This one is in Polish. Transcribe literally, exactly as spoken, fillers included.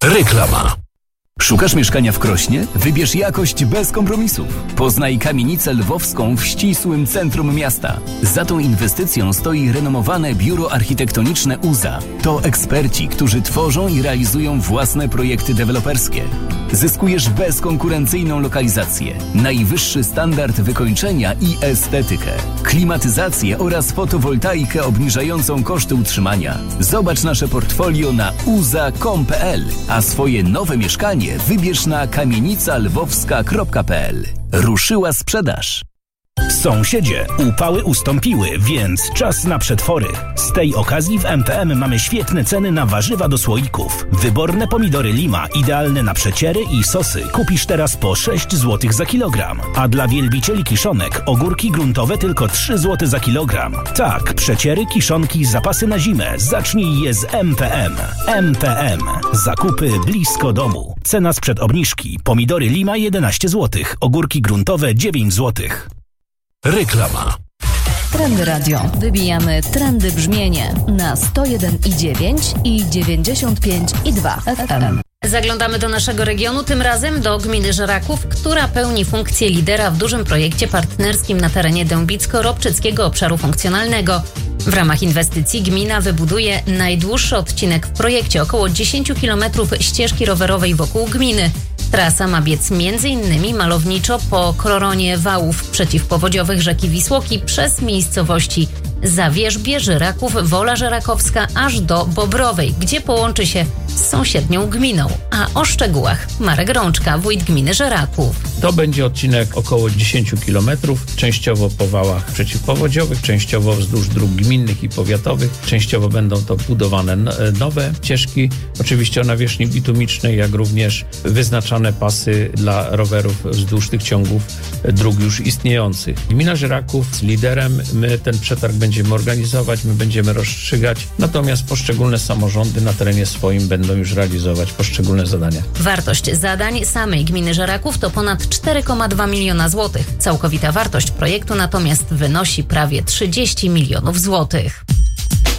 Reklama. Szukasz mieszkania w Krośnie? Wybierz jakość bez kompromisów. Poznaj kamienicę lwowską w ścisłym centrum miasta. Za tą inwestycją stoi renomowane biuro architektoniczne U Z A. To eksperci, którzy tworzą i realizują własne projekty deweloperskie. Zyskujesz bezkonkurencyjną lokalizację, najwyższy standard wykończenia i estetykę, klimatyzację oraz fotowoltaikę obniżającą koszty utrzymania. Zobacz nasze portfolio na u z a kropka com kropka p l, a swoje nowe mieszkanie wybierz na kamienica lwowska kropka p l. Ruszyła sprzedaż. Sąsiedzie, upały ustąpiły, więc czas na przetwory. Z tej okazji w M P M mamy świetne ceny na warzywa do słoików. Wyborne pomidory Lima, idealne na przeciery i sosy, kupisz teraz po sześć złotych za kilogram. A dla wielbicieli kiszonek ogórki gruntowe tylko trzy złote za kilogram. Tak, przeciery, kiszonki, zapasy na zimę. Zacznij je z M P M. M P M. Zakupy blisko domu. Cena sprzed obniżki. Pomidory Lima jedenaście złotych, ogórki gruntowe dziewięć złotych. Reklama. Trendy Radio. Wybijamy trendy brzmienie na sto jeden i dziewięć i dziewięćdziesiąt pięć i dwa F M. Zaglądamy do naszego regionu, tym razem do gminy Żeraków, która pełni funkcję lidera w dużym projekcie partnerskim na terenie Dębicko-Ropczyckiego Obszaru Funkcjonalnego. W ramach inwestycji gmina wybuduje najdłuższy odcinek w projekcie, około dziesięć kilometrów ścieżki rowerowej wokół gminy. Trasa ma biec m.in. malowniczo po kroronie wałów przeciwpowodziowych rzeki Wisłoki przez miejscowości Zawierzbie, Żeraków, Wola Żerakowska aż do Bobrowej, gdzie połączy się z sąsiednią gminą. A o szczegółach Marek Rączka, wójt gminy Żeraków. To będzie odcinek około dziesięć kilometrów, częściowo po wałach przeciwpowodziowych, częściowo wzdłuż dróg gminnych i powiatowych, częściowo będą to budowane nowe ścieżki, oczywiście o nawierzchni bitumicznej, jak również wyznaczane pasy dla rowerów wzdłuż tych ciągów dróg już istniejących. Gmina Żeraków z liderem, my ten przetarg będziemy organizować, my będziemy rozstrzygać, natomiast poszczególne samorządy na terenie swoim będą już realizować poszczególne zadania. Wartość zadań samej gminy Żeraków to ponad cztery przecinek dwa miliona złotych. Całkowita wartość projektu natomiast wynosi prawie trzydzieści milionów złotych.